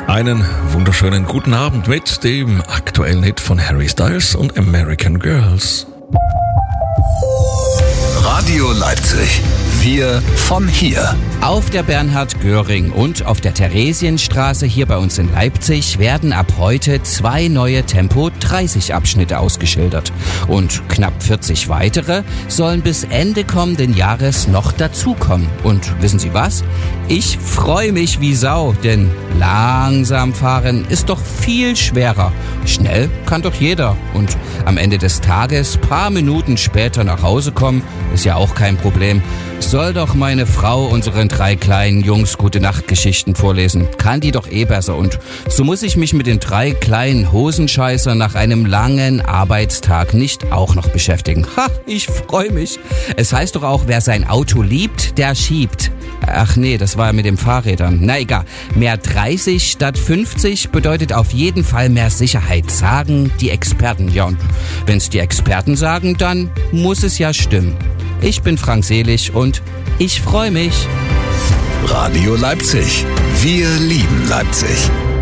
Einen wunderschönen guten Abend mit dem aktuellen Hit von Harry Styles und American Girls. Radio Leipzig. Wir von hier. Auf der Bernhard-Göring und auf der Theresienstraße hier bei uns in Leipzig werden ab heute 2 neue Tempo-30-Abschnitte ausgeschildert. Und knapp 40 weitere sollen bis Ende kommenden Jahres noch dazukommen. Und wissen Sie was? Ich freue mich wie Sau, denn langsam fahren ist doch viel schwerer. Schnell kann doch jeder. Und am Ende des Tages, paar Minuten später nach Hause kommen, ist ja auch kein Problem. Soll doch meine Frau unseren 3 kleinen Jungs Gute-Nacht-Geschichten vorlesen. Kann die doch eh besser. Und so muss ich mich mit den 3 kleinen Hosenscheißern nach einem langen Arbeitstag nicht auch noch beschäftigen. Ha, ich freue mich. Es heißt doch auch, wer sein Auto liebt, der schiebt. Ach nee, das war mit den Fahrrädern. Na egal. Mehr 30 statt 50 bedeutet auf jeden Fall mehr Sicherheit, sagen die Experten. Ja, und wenn's die Experten sagen, dann muss es ja stimmen. Ich bin Frank Selig und ich freue mich. Radio Leipzig. Wir lieben Leipzig.